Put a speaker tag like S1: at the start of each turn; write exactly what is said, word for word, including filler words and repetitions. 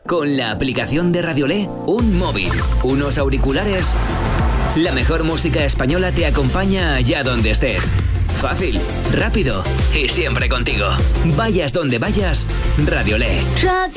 S1: Con la aplicación de Radiolé, un móvil, unos auriculares. La mejor música española te acompaña allá donde estés. Fácil, rápido y siempre contigo. Vayas donde vayas, Radiolé.
S2: Radio